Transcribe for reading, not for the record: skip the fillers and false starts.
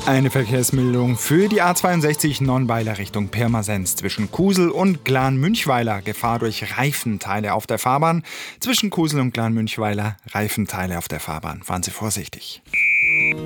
Eine Verkehrsmeldung für die A62 Nonnweiler Richtung Pirmasens zwischen Kusel und Glan-Münchweiler. Gefahr durch Reifenteile auf der Fahrbahn. Zwischen Kusel und Glan-Münchweiler Reifenteile auf der Fahrbahn. Fahren Sie vorsichtig.